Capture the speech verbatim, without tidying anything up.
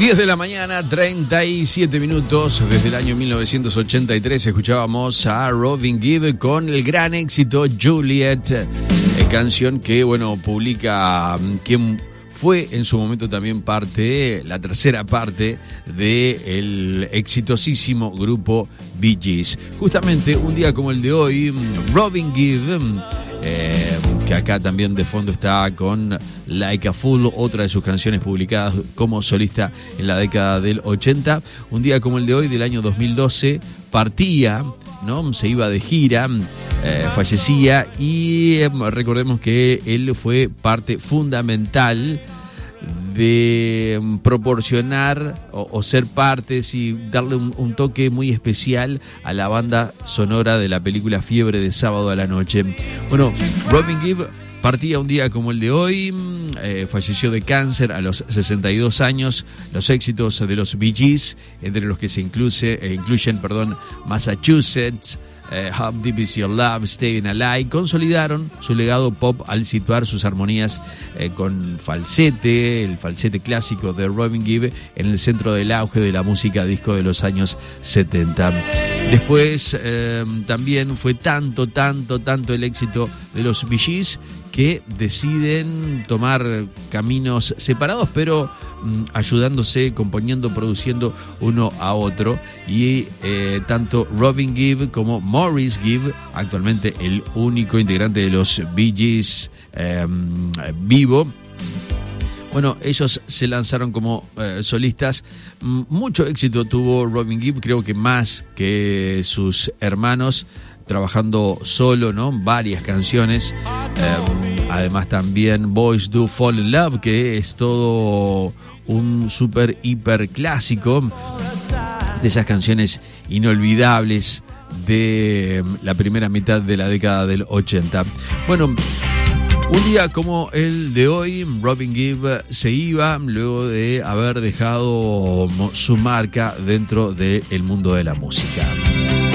diez de la mañana, treinta y siete minutos. Desde el año mil novecientos ochenta y tres escuchábamos a Robin Gibb con el gran éxito Juliet, eh, canción que, bueno, publica quien fue en su momento también parte, la tercera parte del exitosísimo grupo Bee Gees. Justamente un día como el de hoy, Robin Gibb, eh, que acá también de fondo está con Like a Fool, otra de sus canciones publicadas como solista en la década del ochenta. Un día como el de hoy, del año dos mil doce, partía, ¿no? Se iba de gira, eh, fallecía y eh, recordemos que él fue parte fundamental de proporcionar o, o ser partes y darle un, un toque muy especial a la banda sonora de la película Fiebre de Sábado a la Noche. Bueno, Robin Gibb partía un día como el de hoy, eh, falleció de cáncer a los sesenta y dos años. Los éxitos de los Bee Gees, entre los que se incluye, eh, incluyen perdón, Massachusetts, Eh, How Deep Is Your Love, Staying Alive, consolidaron su legado pop al situar sus armonías eh, con falsete, el falsete clásico de Robin Gibb, en el centro del auge de la música disco de los años setenta. Después eh, también fue tanto, tanto, tanto el éxito de los Bee Gees que deciden tomar caminos separados, pero mm, ayudándose, componiendo, produciendo uno a otro. Y eh, tanto Robin Gibb como Maurice Gibb, actualmente el único integrante de los Bee Gees eh, vivo, bueno, ellos se lanzaron como eh, solistas. Mucho éxito tuvo Robin Gibb, creo que más que sus hermanos, trabajando solo, ¿no? Varias canciones. Eh, además también Boys Do Fall in Love, que es todo un súper hiper clásico de esas canciones inolvidables de la primera mitad de la década del ochenta. Bueno, un día como el de hoy, Robin Gibb se iba luego de haber dejado su marca dentro del mundo de la música.